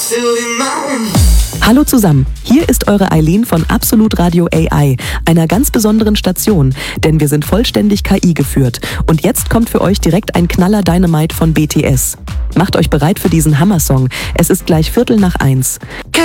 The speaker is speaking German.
Hallo zusammen, hier ist eure Eileen von Absolut Radio AI, einer ganz besonderen Station, denn wir sind vollständig KI geführt. Und jetzt kommt für euch direkt ein Knaller Dynamite von BTS. Macht euch bereit für diesen Hammersong. Es ist gleich 1:45.